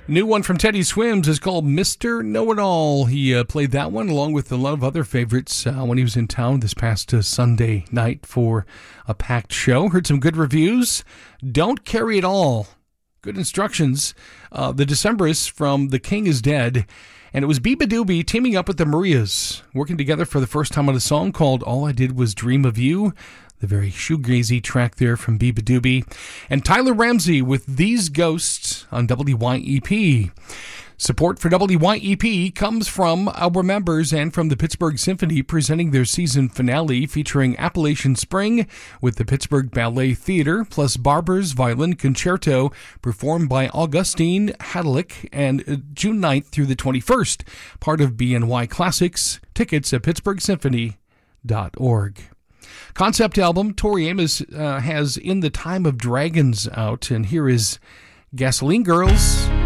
New one from Teddy Swims is called Mr. Know-It-All. He played that one along with a lot of other favorites when he was in town this past Sunday night for a packed show. Heard some good reviews. Don't Carry It All. Good instructions. The Decemberists from The King is Dead. And it was beabadoobee teaming up with the Marias, working together for the first time on a song called All I Did Was Dream of You. The very shoegazy track there from beabadoobee. And Tyler Ramsey with These Ghosts on WYEP. Support for WYEP comes from our members and from the Pittsburgh Symphony presenting their season finale featuring Appalachian Spring with the Pittsburgh Ballet Theater, plus Barber's Violin Concerto performed by Augustine Hadlick and June 9th through the 21st, part of BNY Classics. Tickets at pittsburghsymphony.org. Concept album Tori Amos has In the Time of Dragons out, and here is Gasoline Girls.